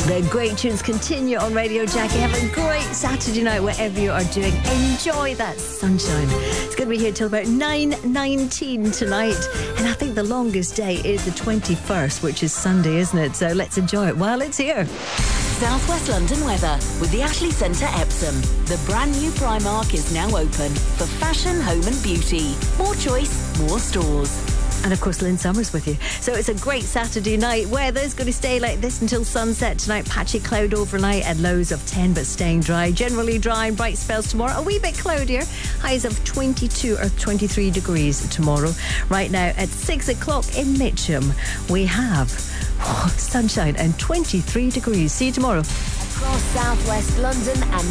The great tunes continue on Radio Jackie. Have a great Saturday night, whatever you are doing. Enjoy that sunshine. It's going to be here till about 9:19 tonight. And I think the longest day is the 21st, which is Sunday, isn't it? So let's enjoy it while it's here. Southwest London weather with the Ashley Centre Epsom. The brand new Primark is now open for fashion, home and beauty. More choice, more stores. And of course, Lynn Summers with you. So it's a great Saturday night. Weather's going to stay like this until sunset tonight. Patchy cloud overnight and lows of 10, but staying dry. Generally dry and bright spells tomorrow. A wee bit cloudier. Highs of 22 or 23 degrees tomorrow. Right now at 6 o'clock in Mitcham, we have sunshine and 23 degrees. See you tomorrow. Across Southwest London and